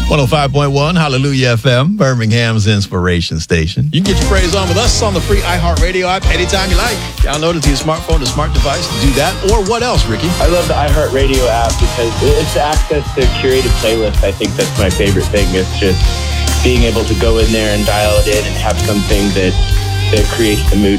105.1 Hallelujah FM, Birmingham's inspiration station. You can get your praise on with us on the free iHeartRadio app anytime you like. Download it to your smartphone, to smart device to do that. Or what else, Ricky? I love the iHeartRadio app because it's access to curated playlists. I think that's my favorite thing. It's just being able to go in there and dial it in and have something that creates the mood